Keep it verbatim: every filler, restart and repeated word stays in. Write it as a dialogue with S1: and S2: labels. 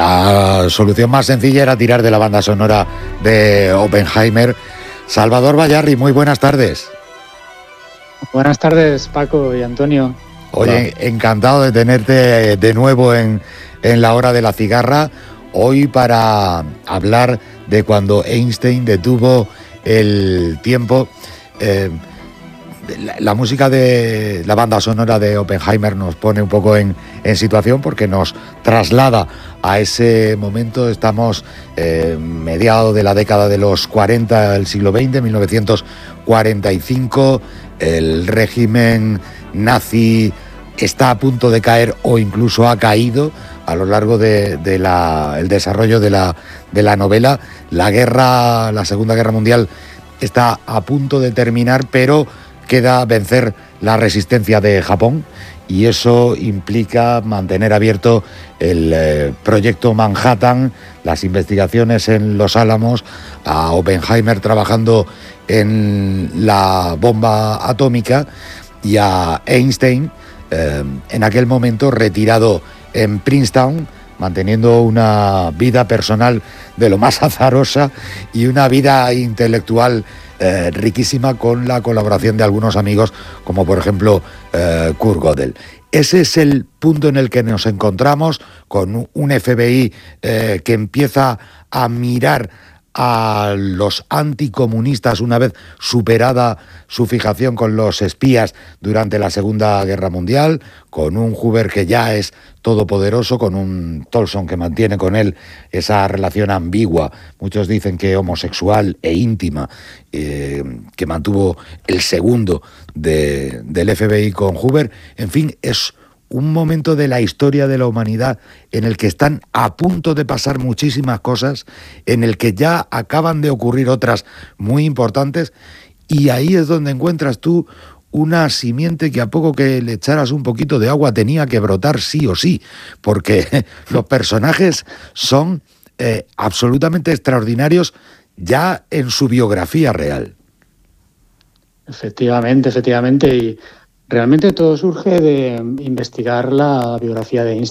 S1: la solución más sencilla era tirar de la banda sonora de Oppenheimer. Salvador Bayarri, muy buenas tardes.
S2: Buenas tardes, Paco y Antonio.
S1: Oye, Hola. Encantado de tenerte de nuevo en, en la hora de la cigarra, hoy para hablar de cuando Einstein detuvo el tiempo. Eh, la, la música de la banda sonora de Oppenheimer nos pone un poco en, en situación porque nos traslada a ese momento. Estamos eh, mediados de la década de los cuarenta del siglo veinte, mil novecientos cuarenta y cinco. El régimen nazi está a punto de caer o incluso ha caído a lo largo de, de la, el desarrollo de la, de la novela. La guerra, la Segunda Guerra Mundial está a punto de terminar, pero queda vencer la resistencia de Japón, y eso implica mantener abierto el eh, proyecto Manhattan, las investigaciones en Los Álamos, a Oppenheimer trabajando en la bomba atómica y a Einstein eh, en aquel momento retirado en Princeton, manteniendo una vida personal de lo más azarosa y una vida intelectual eh, riquísima, con la colaboración de algunos amigos como por ejemplo eh, Kurt Gödel. Ese es el punto en el que nos encontramos, con un F B I eh, que empieza a mirar a los anticomunistas una vez superada su fijación con los espías durante la Segunda Guerra Mundial, con un Hoover que ya es todopoderoso, con un Tolson que mantiene con él esa relación ambigua, muchos dicen que homosexual e íntima, eh, que mantuvo el segundo de, del F B I con Hoover. En fin, es un momento de la historia de la humanidad en el que están a punto de pasar muchísimas cosas, en el que ya acaban de ocurrir otras muy importantes, y ahí es donde encuentras tú una simiente que a poco que le echaras un poquito de agua tenía que brotar sí o sí, porque los personajes son eh, absolutamente extraordinarios ya en su biografía real.
S2: Efectivamente, efectivamente, y realmente todo surge de investigar la biografía de Einstein.